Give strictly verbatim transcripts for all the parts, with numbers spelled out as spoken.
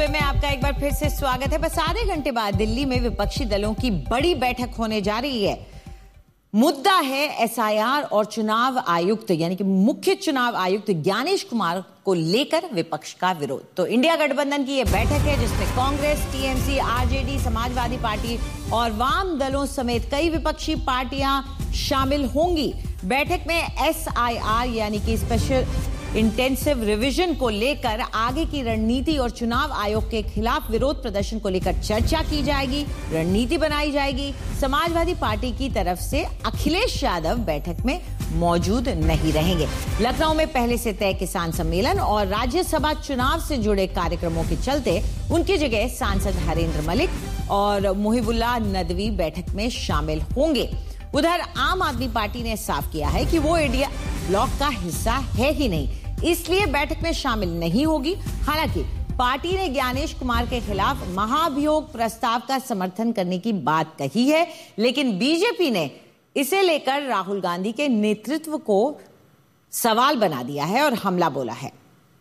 में आपका एक बार फिर से स्वागत है। बस आधे घंटे बाद दिल्ली में विपक्षी दलों की बड़ी बैठक होने जा रही है। मुद्दा है एसआईआर और चुनाव आयुक्त यानी कि मुख्य चुनाव आयुक्त ज्ञानेश कुमार को लेकर विपक्ष का विरोध। तो इंडिया गठबंधन की यह बैठक है जिसमें Congress, TMC, RJD, Samajwadi party और वाम दलों समेत कई विपक्षी पार्टियां शामिल होंगी। बैठक में एसआईआर यानी कि स्पेशल इंटेंसिव रिवीजन को लेकर आगे की रणनीति और चुनाव आयोग के खिलाफ विरोध प्रदर्शन को लेकर चर्चा की जाएगी, रणनीति बनाई जाएगी। समाजवादी पार्टी की तरफ से अखिलेश यादव बैठक में मौजूद नहीं रहेंगे। लखनऊ में पहले से तय किसान सम्मेलन और राज्यसभा चुनाव से जुड़े कार्यक्रमों के चलते उनकी जगह सांसद हरेंद्र मलिक और मुहिबुल्लाह नदवी बैठक में शामिल होंगे। उधर आम आदमी पार्टी ने साफ किया है कि वो इंडिया ब्लॉक का हिस्सा है ही नहीं, इसलिए बैठक में शामिल नहीं होगी। हालांकि पार्टी ने ज्ञानेश कुमार के खिलाफ महाभियोग प्रस्ताव का समर्थन करने की बात कही है, लेकिन बीजेपी ने इसे लेकर राहुल गांधी के नेतृत्व को सवाल बना दिया है और हमला बोला है।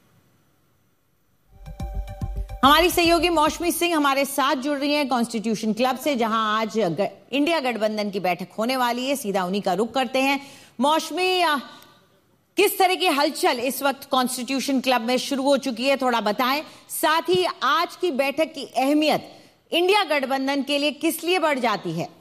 हमारी सहयोगी मौसमी सिंह हमारे साथ जुड़ रही हैं कॉन्स्टिट्यूशन क्लब से, जहां आज इंडिया गठबंधन की बैठक होने वाली है। सीधा उन्हीं का रुख करते हैं। मौसमी, किस तरह की हलचल इस वक्त कॉन्स्टिट्यूशन क्लब में शुरू हो चुकी है, थोड़ा बताएं। साथ ही आज की बैठक की अहमियत इंडिया गठबंधन के लिए किस लिए बढ़ जाती है?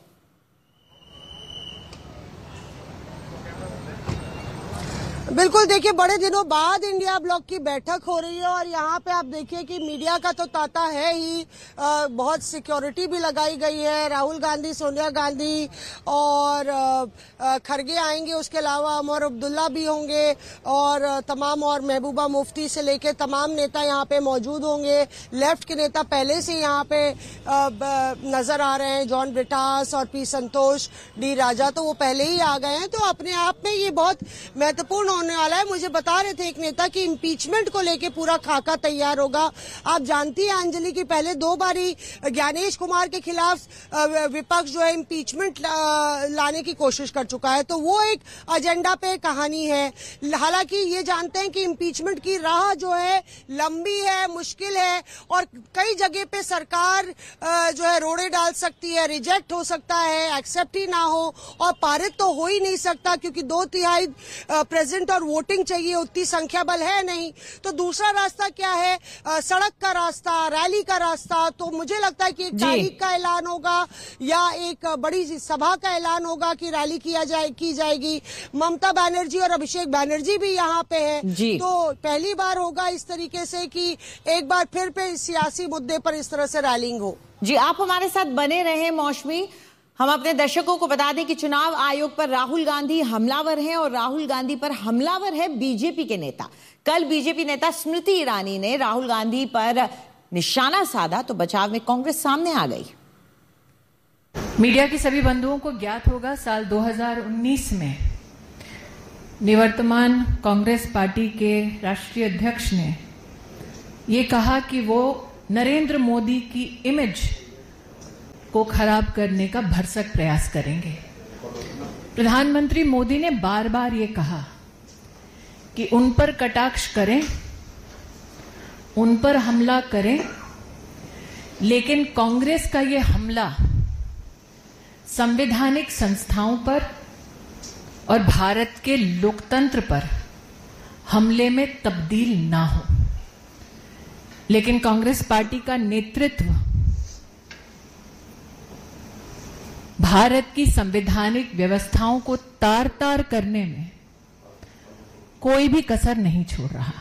बिल्कुल, देखिए बड़े दिनों बाद इंडिया ब्लॉक की बैठक हो रही है और यहाँ पे आप देखिए कि मीडिया का तो तांता है ही, आ, बहुत सिक्योरिटी भी लगाई गई है। राहुल गांधी, सोनिया गांधी और आ, खरगे आएंगे, उसके अलावा उमर अब्दुल्ला भी होंगे और तमाम और महबूबा मुफ्ती से लेके तमाम नेता यहाँ पे मौजूद होंगे। लेफ्ट के नेता पहले से यहाँ पे आ, नजर आ रहे हैं, जॉन ब्रिटास और पी संतोष, डी राजा, तो वो पहले ही आ गए हैं। तो अपने आप में ये बहुत महत्वपूर्ण होने वाला है। मुझे बता रहे थे एक नेता कि इंपीचमेंट को लेके पूरा खाका तैयार होगा। आप जानती हैं अंजलि की पहले दो बारी ज्ञानेश कुमार के खिलाफ विपक्ष जो है इंपीचमेंट लाने की कोशिश कर चुका है, तो वो एक एजेंडा पे कहानी है। हालांकि ये जानते हैं कि इंपीचमेंट की राह जो है लंबी है, मुश्किल है और कई जगह पे सरकार जो है रोड़े डाल सकती है, रिजेक्ट हो सकता है, एक्सेप्ट ही ना हो और पारित तो हो ही नहीं सकता क्योंकि दो तिहाई प्रेजेंट और वोटिंग चाहिए, उतनी संख्या बल है नहीं। तो दूसरा रास्ता क्या है? आ, सड़क का रास्ता, रैली का रास्ता। तो मुझे लगता है कि एक तारीख का ऐलान होगा या एक बड़ी सभा का ऐलान होगा कि रैली किया जाए की जाएगी। ममता बनर्जी और अभिषेक बनर्जी भी यहाँ पे है, तो पहली बार होगा इस तरीके से कि एक बार फिर पे सियासी मुद्दे पर इस तरह से रैलिंग हो। जी, आप हमारे साथ बने रहे मौसमी। हम अपने दर्शकों को बता दें कि चुनाव आयोग पर राहुल गांधी हमलावर हैं और राहुल गांधी पर हमलावर है बीजेपी के नेता। कल बीजेपी नेता स्मृति ईरानी ने राहुल गांधी पर निशाना साधा तो बचाव में कांग्रेस सामने आ गई। मीडिया के सभी बंधुओं को ज्ञात होगा, साल दो हज़ार उन्नीस में निवर्तमान कांग्रेस पार्टी के राष्ट्रीय अध्यक्ष ने ये कहा कि वो नरेंद्र मोदी की इमेज को खराब करने का भरसक प्रयास करेंगे। प्रधानमंत्री मोदी ने बार बार ये कहा कि उन पर कटाक्ष करें, उन पर हमला करें, लेकिन कांग्रेस का ये हमला संवैधानिक संस्थाओं पर और भारत के लोकतंत्र पर हमले में तब्दील ना हो। लेकिन कांग्रेस पार्टी का नेतृत्व भारत की संवैधानिक व्यवस्थाओं को तार तार करने में कोई भी कसर नहीं छोड़ रहा।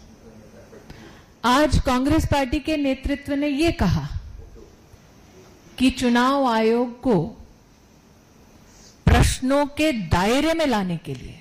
आज कांग्रेस पार्टी के नेतृत्व ने यह कहा कि चुनाव आयोग को प्रश्नों के दायरे में लाने के लिए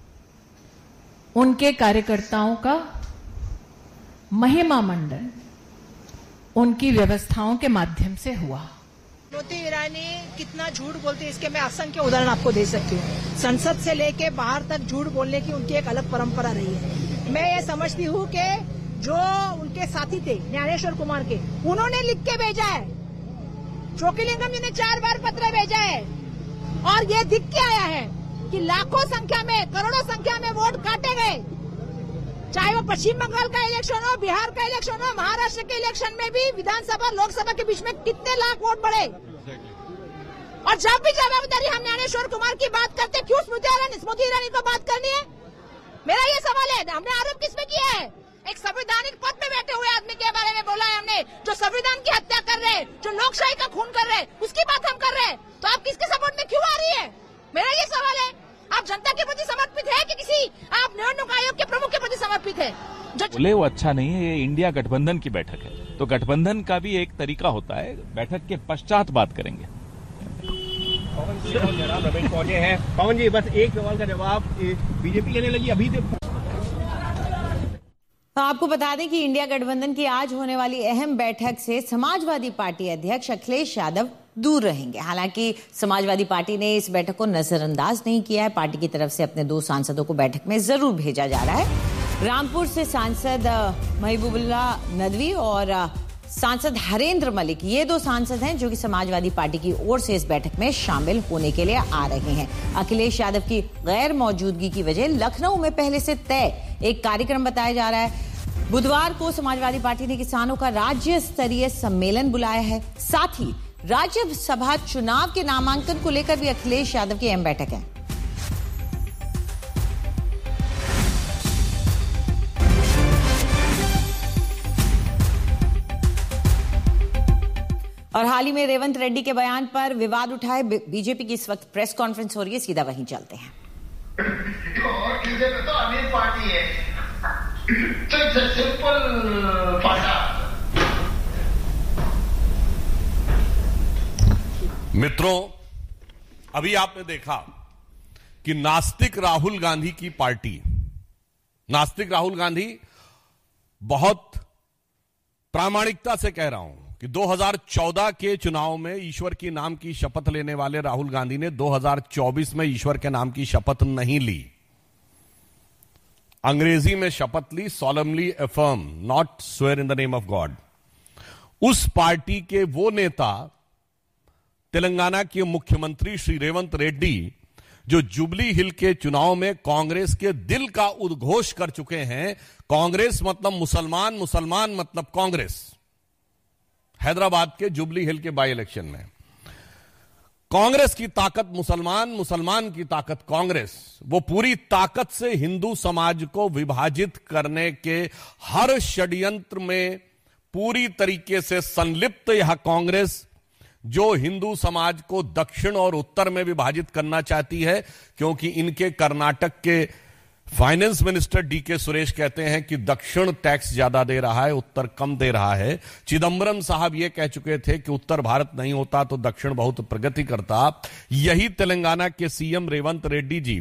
उनके कार्यकर्ताओं का महिमा मंडन उनकी व्यवस्थाओं के माध्यम से हुआ। स्मृति ईरानी कितना झूठ बोलती है, इसके मैं असंख्य उदाहरण आपको दे सकती हूँ। संसद से लेके बाहर तक झूठ बोलने की उनकी एक अलग परंपरा रही है। मैं ये समझती हूँ कि जो उनके साथी थे ज्ञानेश्वर कुमार के, उन्होंने लिख के भेजा है, चोक्कीलिंगम जी ने चार बार पत्र भेजा है और ये दिख के आया है कि लाखों संख्या में, करोड़ों संख्या में वोट काटे गए। चाहे वो पश्चिम बंगाल का इलेक्शन हो, बिहार का इलेक्शन हो, महाराष्ट्र के इलेक्शन में भी विधानसभा लोकसभा के बीच में कितने लाख वोट बढ़े। और जब भी जवाबदारी हम ज्ञानेश्वर कुमार की बात करते, क्यों स्मृति ईरानी स्मृति ईरानी को बात करनी है? मेरा ये सवाल है। हमने आरोप किसमें किया है? एक संवैधानिक पद पे बैठे हुए आदमी के बारे में बोला है हमने, जो संविधान की हत्या कर रहे हैं, जो लोकशाही का खून कर रहे हैं, उसकी बात हम कर रहे हैं। तो आप किसके सपोर्ट में क्यों आ रही है? मेरा ये सवाल है। आप जनता के प्रति समर्पित है कि किसी आप निवडणूक आयोग के प्रमुख के प्रति समर्पित है? जो बोले वो अच्छा नहीं है। ये इंडिया गठबंधन की बैठक है, तो गठबंधन का भी एक तरीका होता है। बैठक के पश्चात बात करेंगे। पवन जी रमेश पहुंचे हैं। पवन जी, बस एक सवाल का जवाब बीजेपी लेने लगी अभी से। तो आपको बता दें कि इंडिया गठबंधन की आज होने वाली अहम बैठक से समाजवादी पार्टी अध्यक्ष अखिलेश यादव दूर रहेंगे। हालांकि समाजवादी पार्टी ने इस बैठक को नजरअंदाज नहीं किया है। पार्टी की तरफ से अपने दो सांसदों को बैठक में जरूर भेजा जा रहा है। रामपुर से सांसद महबूबुल्लाह नदवी और सांसद हरेंद्र मलिक, ये दो सांसद हैं जो कि समाजवादी पार्टी की ओर से इस बैठक में शामिल होने के लिए आ रहे हैं। अखिलेश यादव की गैर मौजूदगी की वजह लखनऊ में पहले से तय एक कार्यक्रम बताया जा रहा है। बुधवार को समाजवादी पार्टी ने किसानों का राज्य स्तरीय सम्मेलन बुलाया है। साथ ही राज्यसभा चुनाव के नामांकन को लेकर भी अखिलेश यादव की अहम बैठक है। और हाल ही में रेवंत रेड्डी के बयान पर विवाद उठाए बीजेपी की इस वक्त प्रेस कॉन्फ्रेंस हो रही है। सीधा वहीं चलते हैं। और बीजेपी तो अमीर पार्टी है, तो इट्स सिंपल भाषा। मित्रों, अभी आपने देखा कि नास्तिक राहुल गांधी की पार्टी, नास्तिक राहुल गांधी, बहुत प्रामाणिकता से कह रहा हूं कि दो हज़ार चौदह के चुनाव में ईश्वर की नाम की शपथ लेने वाले राहुल गांधी ने दो हज़ार चौबीस में ईश्वर के नाम की शपथ नहीं ली। अंग्रेजी में शपथ ली, solemnly affirm, not swear in the name of God. उस पार्टी के वो नेता, तेलंगाना के मुख्यमंत्री श्री रेवंत रेड्डी, जो जुबली हिल के चुनाव में कांग्रेस के दिल का उद्घोष कर चुके हैं, कांग्रेस मतलब मुसलमान, मुसलमान मतलब कांग्रेस, हैदराबाद के जुबली हिल के बाई इलेक्शन में कांग्रेस की ताकत मुसलमान, मुसलमान की ताकत कांग्रेस, वो पूरी ताकत से हिंदू समाज को विभाजित करने के हर षड्यंत्र में पूरी तरीके से संलिप्त यह कांग्रेस, जो हिंदू समाज को दक्षिण और उत्तर में विभाजित करना चाहती है, क्योंकि इनके कर्नाटक के फाइनेंस मिनिस्टर डी के सुरेश कहते हैं कि दक्षिण टैक्स ज्यादा दे रहा है, उत्तर कम दे रहा है। चिदंबरम साहब यह कह चुके थे कि उत्तर भारत नहीं होता तो दक्षिण बहुत प्रगति करता। यही तेलंगाना के सीएम रेवंत रेड्डी जी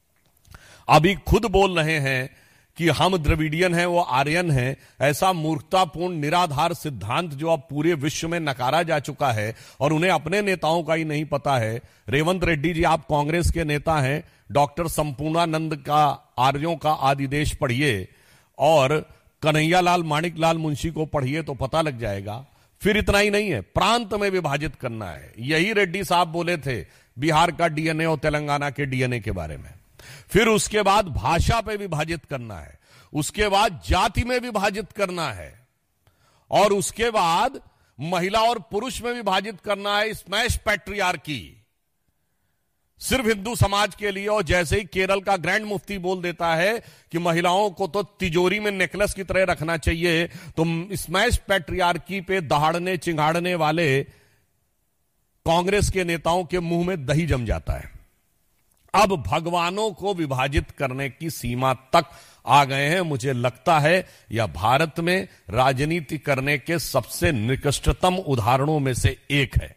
अभी खुद बोल रहे हैं कि हम द्रविडियन हैं, वो आर्यन हैं। ऐसा मूर्खतापूर्ण निराधार सिद्धांत जो अब पूरे विश्व में नकारा जा चुका है और उन्हें अपने नेताओं का ही नहीं पता है। रेवंत रेड्डी जी, आप कांग्रेस के नेता हैं, डॉक्टर संपूर्णानंद का आर्यों का आदिदेश पढ़िए और कन्हैयालाल माणिकलाल मुंशी को पढ़िए तो पता लग जाएगा। फिर इतना ही नहीं है, प्रांत में विभाजित करना है। यही रेड्डी साहब बोले थे बिहार का डीएनए और तेलंगाना के डीएनए के बारे में। फिर उसके बाद भाषा पे विभाजित करना है, उसके बाद जाति में विभाजित करना है, और उसके बाद महिला और पुरुष में विभाजित करना है, स्मैश पैट्रियार्की सिर्फ हिंदू समाज के लिए। और जैसे ही केरल का ग्रैंड मुफ्ती बोल देता है कि महिलाओं को तो तिजोरी में नेकलेस की तरह रखना चाहिए, तो स्मैश पैट्रियार्की पे दहाड़ने चिंगाड़ने वाले कांग्रेस के नेताओं के मुंह में दही जम जाता है। अब भगवानों को विभाजित करने की सीमा तक आ गए हैं। मुझे लगता है यह भारत में राजनीति करने के सबसे निकृष्टतम उदाहरणों में से एक है।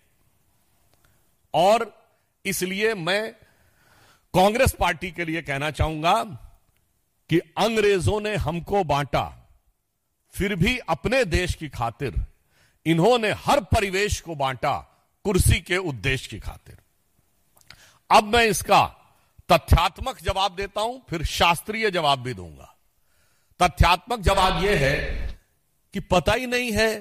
और इसलिए मैं कांग्रेस पार्टी के लिए कहना चाहूंगा कि अंग्रेजों ने हमको बांटा, फिर भी अपने देश की खातिर इन्होंने हर परिवेश को बांटा, कुर्सी के उद्देश्य की खातिर। अब मैं इसका तथ्यात्मक जवाब देता हूं, फिर शास्त्रीय जवाब भी दूंगा। तथ्यात्मक जवाब यह है कि पता ही नहीं है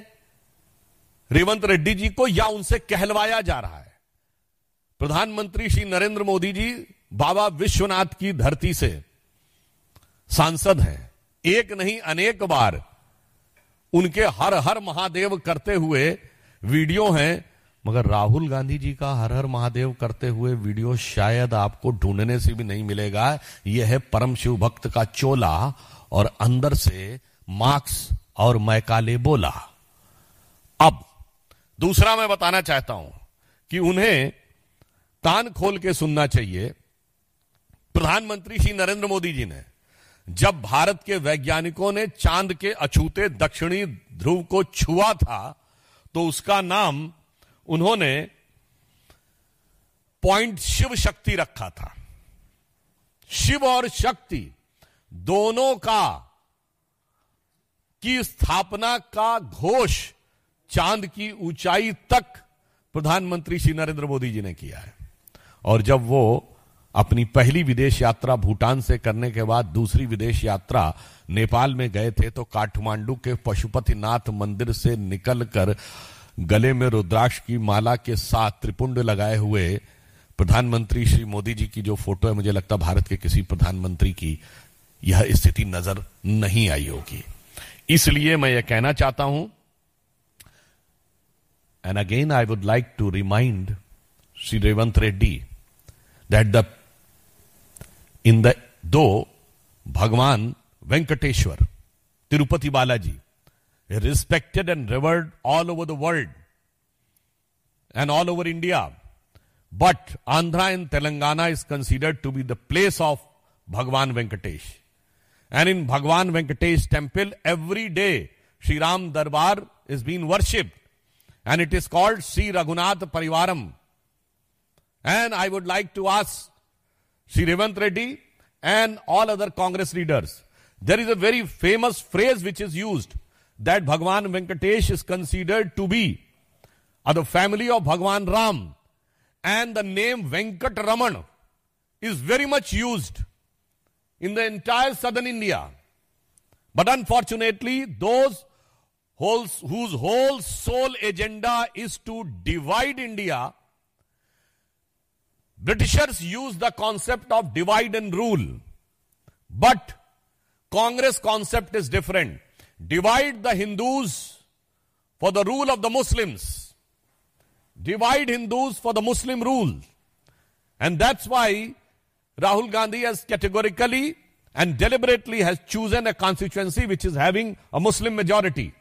रेवंत रेड्डी जी को, या उनसे कहलवाया जा रहा है। प्रधानमंत्री श्री नरेंद्र मोदी जी बाबा विश्वनाथ की धरती से सांसद हैं, एक नहीं अनेक बार उनके हर हर महादेव करते हुए वीडियो हैं, मगर राहुल गांधी जी का हर हर महादेव करते हुए वीडियो शायद आपको ढूंढने से भी नहीं मिलेगा। यह है परम शिव भक्त का चोला और अंदर से मार्क्स और मैकाले बोला। अब दूसरा मैं बताना चाहता हूं कि उन्हें कान खोल के सुनना चाहिए। प्रधानमंत्री श्री नरेंद्र मोदी जी ने जब भारत के वैज्ञानिकों ने चांद के अछूते दक्षिणी ध्रुव को छुआ था तो उसका नाम उन्होंने पॉइंट शिव शक्ति रखा था। शिव और शक्ति दोनों का की स्थापना का घोष चांद की ऊंचाई तक प्रधानमंत्री श्री नरेंद्र मोदी जी ने किया है। और जब वो अपनी पहली विदेश यात्रा भूटान से करने के बाद दूसरी विदेश यात्रा नेपाल में गए थे तो काठमांडू के पशुपतिनाथ मंदिर से निकलकर गले में रुद्राक्ष की माला के साथ त्रिपुंड लगाए हुए प्रधानमंत्री श्री मोदी जी की जो फोटो है, मुझे लगता भारत के किसी प्रधानमंत्री की यह स्थिति नजर नहीं आई होगी। इसलिए मैं यह कहना चाहता हूं, and again I would like to remind Shri Revanth Reddy that the in the though Bhagwan Venkateshwar Tirupati Balaji is respected and revered all over the world and all over India, but Andhra and Telangana is considered to be the place of Bhagwan Venkatesh, and in Bhagwan Venkatesh temple every day Shri Ram Darbar is being worshipped and it is called Sri Raghunath Parivaram. And I would like to ask Shri Revanth Reddy and all other Congress leaders, there is a very famous phrase which is used that Bhagwan Venkatesh is considered to be of the family of Bhagwan Ram, and the name Venkat Raman is very much used in the entire southern India. But unfortunately, those whose, whose whole sole agenda is to divide India, Britishers use the concept of divide and rule, but Congress concept is different. Divide the Hindus for the rule of the Muslims. Divide Hindus for the Muslim rule. And that's why Rahul Gandhi has categorically and deliberately has chosen a constituency which is having a Muslim majority.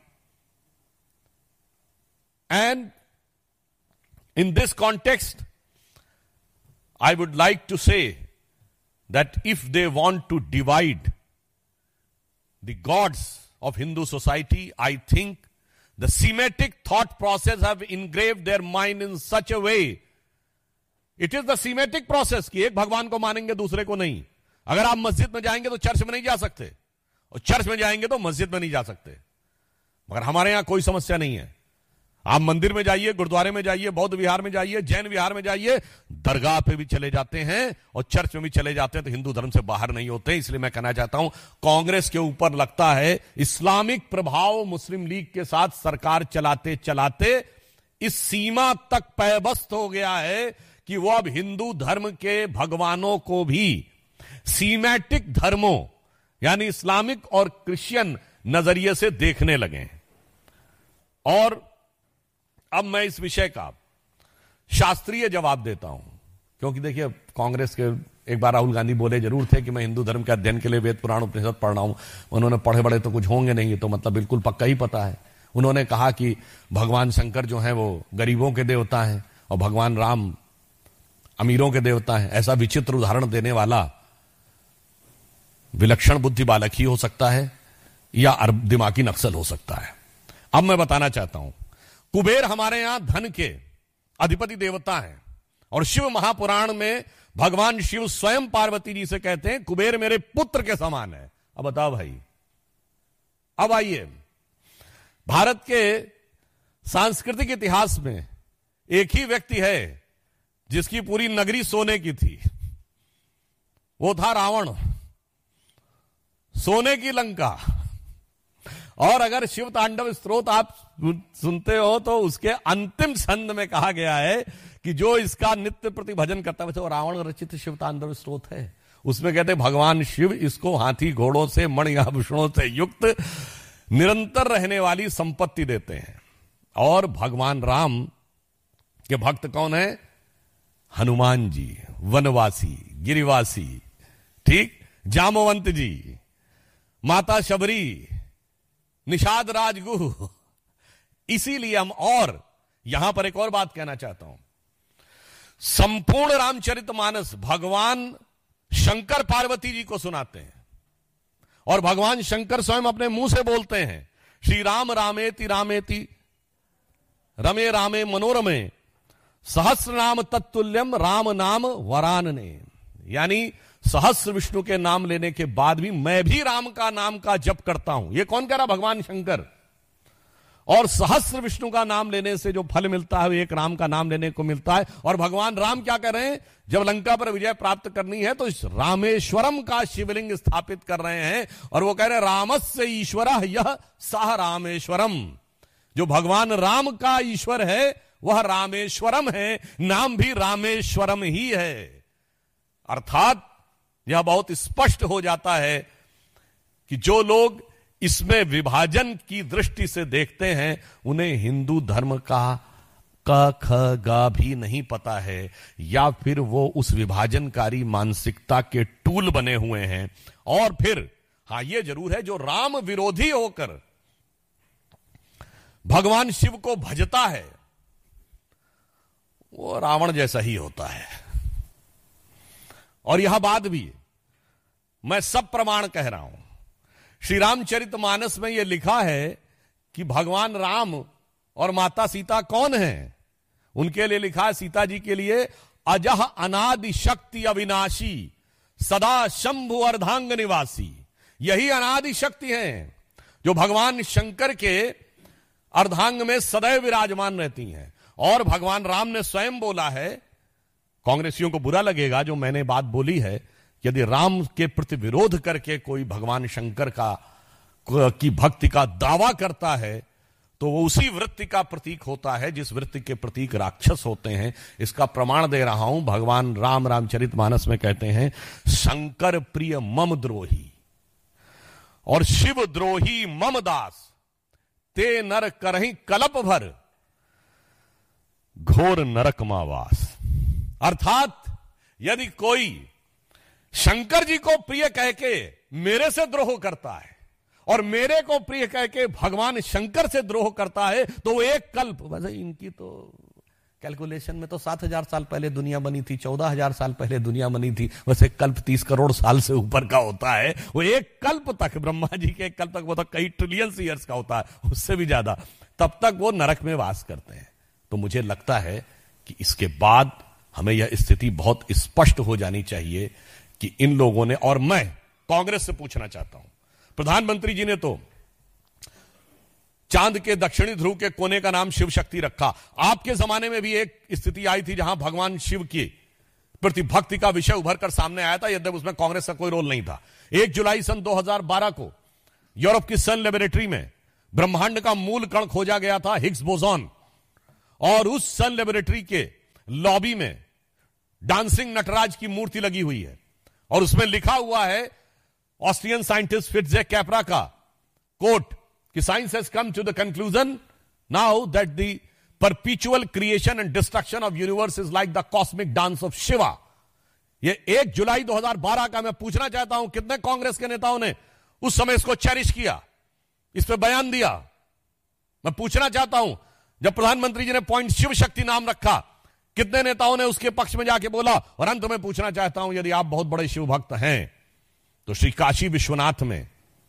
And in this context, I would like to say that if they want to divide the gods of Hindu society, I think the Semitic thought process have engraved their mind in such a way. It is the Semitic process कि एक भगवान को मानेंगे दूसरे को नहीं। अगर आप मस्जिद में जाएंगे तो चर्च में नहीं जा सकते, और चर्च में जाएंगे तो मस्जिद में नहीं जा सकते। मगर हमारे यहां कोई समस्या नहीं है। आप मंदिर में जाइए, गुरुद्वारे में जाइए, बौद्ध विहार में जाइए, जैन विहार में जाइए, दरगाह पे भी चले जाते हैं और चर्च में भी चले जाते हैं, तो हिंदू धर्म से बाहर नहीं होते। इसलिए मैं कहना चाहता हूं, कांग्रेस के ऊपर लगता है इस्लामिक प्रभाव मुस्लिम लीग के साथ सरकार चलाते चलाते इस सीमा तक पैबस्त हो गया है कि वो अब हिंदू धर्म के भगवानों को भी सीमैटिक धर्मों यानी इस्लामिक और क्रिश्चियन नजरिए से देखने लगे। और अब मैं इस विषय का शास्त्रीय जवाब देता हूं, क्योंकि देखिए कांग्रेस के एक बार राहुल गांधी बोले जरूर थे कि मैं हिंदू धर्म के अध्ययन के लिए वेद पुराण उपनिषद पढ़ रहा हूं। उन्होंने पढ़े बड़े तो कुछ होंगे नहीं, तो मतलब बिल्कुल पक्का ही पता है। उन्होंने कहा कि भगवान शंकर जो है वो गरीबों के देवता हैं और भगवान राम अमीरों के देवता हैं। ऐसा विचित्र उदाहरण देने वाला विलक्षण बुद्धि बालक ही हो सकता है या दिमागी नक्सल हो सकता है। अब मैं बताना चाहता हूं, कुबेर हमारे यहां धन के अधिपति देवता हैं और शिव महापुराण में भगवान शिव स्वयं पार्वती जी से कहते हैं कुबेर मेरे पुत्र के समान है। अब बताओ भाई, अब आइए, भारत के सांस्कृतिक इतिहास में एक ही व्यक्ति है जिसकी पूरी नगरी सोने की थी, वो था रावण। सोने की लंका। और अगर शिव तांडव स्तोत्र आप सुनते हो तो उसके अंतिम छंद में कहा गया है कि जो इसका नित्य प्रति भजन करता है, वैसे वो रावण रचित शिव तांडव स्तोत्र है। उसमें कहते भगवान शिव इसको हाथी घोड़ों से मणिआभूषणों से युक्त निरंतर रहने वाली संपत्ति देते हैं। और भगवान राम के भक्त कौन है? हनुमान जी, वनवासी, गिरिवासी, ठीक, जामवंत जी, माता शबरी, निषाद राजगुरु। इसीलिए हम, और यहां पर एक और बात कहना चाहता हूं, संपूर्ण रामचरितमानस भगवान शंकर पार्वती जी को सुनाते हैं और भगवान शंकर स्वयं अपने मुंह से बोलते हैं, श्री राम रामेति रामेति रमे रामे मनोरमे सहस्र नाम तत्तुल्यम राम नाम वरानने। यानी सहस्र विष्णु के नाम लेने के बाद भी मैं भी राम का नाम का जप करता हूं। यह कौन कह रहा? भगवान शंकर। और सहस्र विष्णु का नाम लेने से जो फल मिलता है एक राम का नाम लेने को मिलता है। और भगवान राम क्या कर रहे हैं? जब लंका पर विजय प्राप्त करनी है तो इस रामेश्वरम का शिवलिंग स्थापित कर रहे हैं और वो कह रहे हैं रामस्य ईश्वरः यह सह रामेश्वरम। जो भगवान राम का ईश्वर है वह रामेश्वरम है, नाम भी रामेश्वरम ही है। अर्थात यह बहुत स्पष्ट हो जाता है कि जो लोग इसमें विभाजन की दृष्टि से देखते हैं उन्हें हिंदू धर्म का क ख ग भी नहीं पता है, या फिर वो उस विभाजनकारी मानसिकता के टूल बने हुए हैं। और फिर हां, यह जरूर है, जो राम विरोधी होकर भगवान शिव को भजता है वो रावण जैसा ही होता है। और यह बात भी मैं सब प्रमाण कह रहा हूं। श्री रामचरितमानस में यह लिखा है कि भगवान राम और माता सीता कौन हैं? उनके लिए लिखा है, सीता जी के लिए, अजह अनादि शक्ति अविनाशी सदा शंभु अर्धांग निवासी। यही अनादि शक्ति हैं जो भगवान शंकर के अर्धांग में सदैव विराजमान रहती हैं। और भगवान राम ने स्वयं बोला है, कांग्रेसियों को बुरा लगेगा जो मैंने बात बोली है, यदि राम के प्रति विरोध करके कोई भगवान शंकर का की भक्ति का दावा करता है तो वो उसी वृत्ति का प्रतीक होता है जिस वृत्ति के प्रतीक राक्षस होते हैं। इसका प्रमाण दे रहा हूं। भगवान राम रामचरितमानस में कहते हैं, शंकर प्रिय मम द्रोही और शिव द्रोही मम दास, ते नर करहि कलप भर घोर नरक मावास। अर्थात यदि कोई शंकर जी को प्रिय कह के मेरे से द्रोह करता है और मेरे को प्रिय कह के भगवान शंकर से द्रोह करता है तो वो एक कल्प, वैसे इनकी तो कैलकुलेशन में तो सात हजार साल पहले दुनिया बनी थी, चौदह हजार साल पहले दुनिया बनी थी, वैसे कल्प तीस करोड़ साल से ऊपर का होता है। वो एक कल्प तक, ब्रह्मा जी के एक कल्प तक, वो तो कई ट्रिलियन ईयर्स का होता है, उससे भी ज्यादा, तब तक वो नरक में वास करते हैं। तो मुझे लगता है कि इसके बाद हमें यह स्थिति बहुत स्पष्ट हो जानी चाहिए कि इन लोगों ने, और मैं कांग्रेस से पूछना चाहता हूं, प्रधानमंत्री जी ने तो चांद के दक्षिणी ध्रुव के कोने का नाम शिव शक्ति रखा। आपके जमाने में भी एक स्थिति आई थी जहां भगवान शिव की प्रति भक्ति का विषय उभर कर सामने आया था, यद्यपि उसमें कांग्रेस का कोई रोल नहीं था। एक जुलाई सन दो हज़ार बारह को यूरोप की सन लेबोरेटरी में ब्रह्मांड का मूल कण खोजा गया था, हिग्स बोसॉन, और उस सन लेबोरेटरी के लॉबी में डांसिंग नटराज की मूर्ति लगी हुई है और उसमें लिखा हुआ है, ऑस्ट्रियन साइंटिस्ट फिट्जे कैपरा का कोट, कि science has come to the conclusion now that the perpetual creation and destruction of universe is like the cosmic dance of Shiva. ये एक जुलाई दो हज़ार बारह का। मैं पूछना चाहता हूं कितने कांग्रेस के नेताओं ने उस समय इसको चेरिश किया, इस पर बयान दिया। मैं पूछना चाहता हूं जब प्रधानमंत्री जी ने पॉइंट शिव शक्ति नाम रखा, कितने नेताओं ने उसके पक्ष में जाके बोला। और अंत में पूछना चाहता हूं, यदि आप बहुत बड़े शिव भक्त हैं तो श्री काशी विश्वनाथ में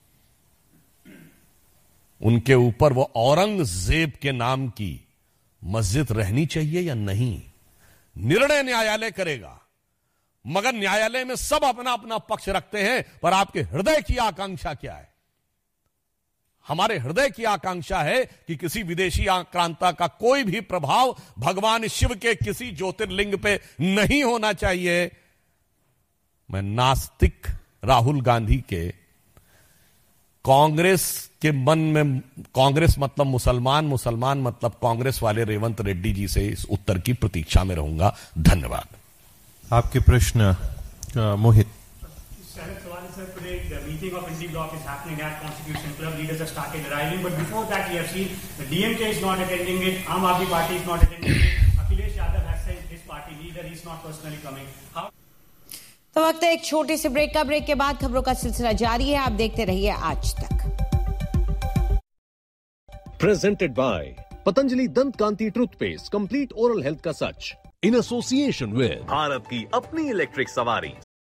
उनके ऊपर वो औरंगजेब के नाम की मस्जिद रहनी चाहिए या नहीं, निर्णय न्यायालय करेगा। मगर न्यायालय में सब अपना अपना पक्ष रखते हैं, पर आपके हृदय की आकांक्षा क्या है? हमारे हृदय की आकांक्षा है कि किसी विदेशी आक्रांता का कोई भी प्रभाव भगवान शिव के किसी ज्योतिर्लिंग पे नहीं होना चाहिए। मैं नास्तिक राहुल गांधी के कांग्रेस के मन में, कांग्रेस मतलब मुसलमान, मुसलमान मतलब कांग्रेस वाले रेवंत रेड्डी जी से इस उत्तर की प्रतीक्षा में रहूंगा। धन्यवाद। आपके प्रश्न मोहित। Sharath Sawant sir, today the meeting of Indie Bloc is happening at Constitution Club. Leaders have started arriving, but before that we have seen the D M K is not attending it, Aam Aadmi Party is not attending it. Akhilesh Yadav has sent his party leader, he is not personally coming. How? तो वक्त है एक छोटे से break का। Break के बाद खबरों का सिलसिला जारी है, आप देखते रहिए आज तक। Presented by Patanjali Dant Kanti Toothpaste, complete oral health का सच। In association with भारत की अपनी इलेक्ट्रिक सवारी